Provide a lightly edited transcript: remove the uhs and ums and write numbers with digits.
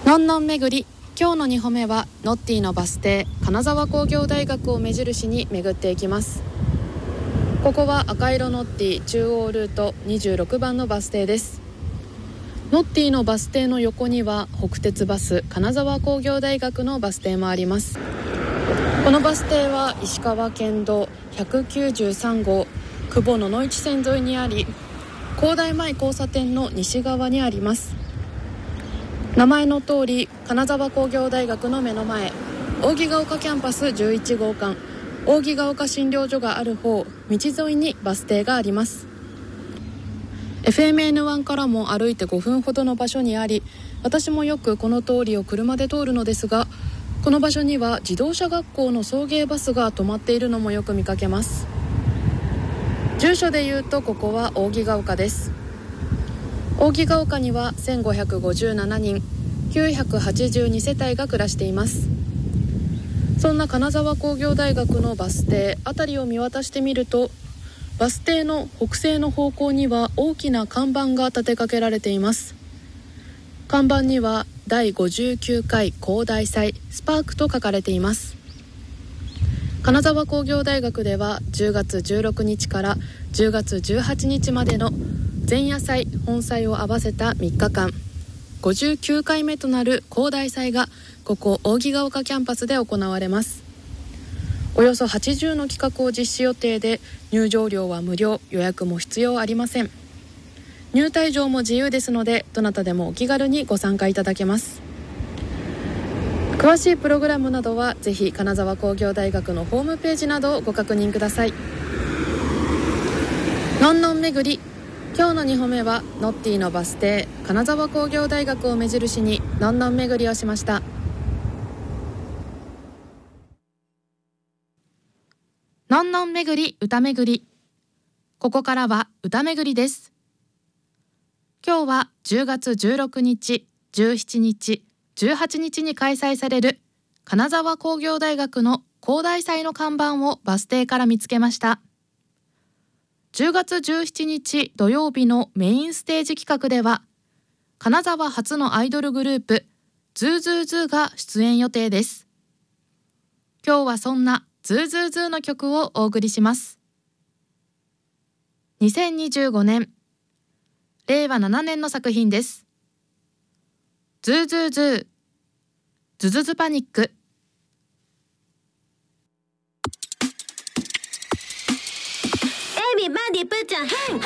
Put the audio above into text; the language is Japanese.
のんのん巡り、今日の2歩目はノッティのバス停金沢工業大学を目印に巡っていきます。ここは赤色ノッティ中央ルート26番のバス停です。ノッティのバス停の横には北鉄バス金沢工業大学のバス停もあります。このバス停は石川県道193号久保野々市線沿いにあり、工大前交差点の西側にあります。名前の通り金沢工業大学の目の前、扇ヶ丘キャンパス11号館扇ヶ丘診療所がある方道沿いにバス停があります。 FMN1 からも歩いて5分ほどの場所にあり、私もよくこの通りを車で通るのですが、この場所には自動車学校の送迎バスが止まっているのもよく見かけます。住所でいうとここは扇ヶ丘です。扇ヶ丘には1557人982世帯が暮らしています。そんな金沢工業大学のバス停辺りを見渡してみると、バス停の北西の方向には大きな看板が立てかけられています。看板には第59回工大祭スパークと書かれています。金沢工業大学では10月16日から10月18日までの前夜祭本祭を合わせた3日間、59回目となる工大祭がここ扇ヶ丘キャンパスで行われます。およそ80の企画を実施予定で、入場料は無料、予約も必要ありません。入退場も自由ですので、どなたでもお気軽にご参加いただけます。詳しいプログラムなどはぜひ金沢工業大学のホームページなどをご確認ください。のんのん巡り、今日の2歩目はノッティのバス停金沢工業大学を目印にのんのん巡りをしました。のんのん巡り歌巡り、ここからは歌巡りです。今日は10月16日、17日、18日に開催される金沢工業大学の工大祭の看板をバス停から見つけました。10月17日土曜日のメインステージ企画では、金沢初のアイドルグループズーズーズーが出演予定です。今日はそんなズーズーズーの曲をお送りします。2025年令和7年の作品です。ズーズーズー、ズズズパニック。 Everybody put your hands